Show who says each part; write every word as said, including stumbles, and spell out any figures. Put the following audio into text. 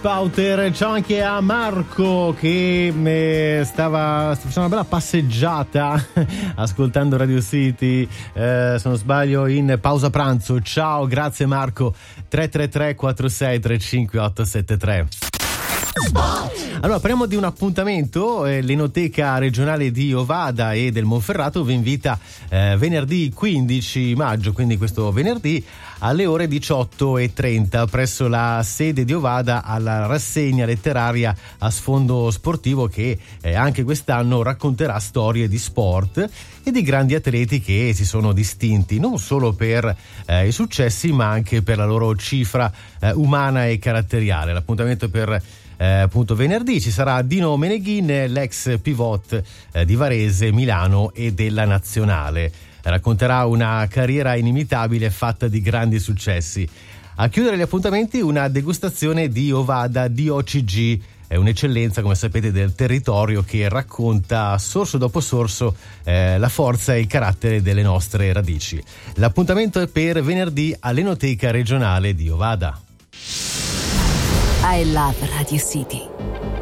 Speaker 1: Spouter. Ciao anche a Marco che eh, stava, stava facendo una bella passeggiata ascoltando Radio City, eh, se non sbaglio in pausa pranzo. Ciao, grazie Marco. Tre tre tre quattro sei tre cinque otto sette tre. Allora, parliamo di un appuntamento. eh, l'Enoteca regionale di Ovada e del Monferrato vi invita eh, venerdì quindici maggio, quindi questo venerdì alle ore diciotto e trenta presso la sede di Ovada alla rassegna letteraria a sfondo sportivo che eh, anche quest'anno racconterà storie di sport e di grandi atleti che si sono distinti non solo per eh, i successi ma anche per la loro cifra eh, umana e caratteriale. L'appuntamento per Eh, appunto venerdì ci sarà Dino Meneghin, l'ex pivot eh, di Varese, Milano e della Nazionale. Racconterà una carriera inimitabile fatta di grandi successi. A chiudere gli appuntamenti una degustazione di Ovada D O C G, è un'eccellenza, come sapete, del territorio che racconta sorso dopo sorso eh, la forza e il carattere delle nostre radici. L'appuntamento è per venerdì all'Enoteca regionale di Ovada.
Speaker 2: I love Radio City.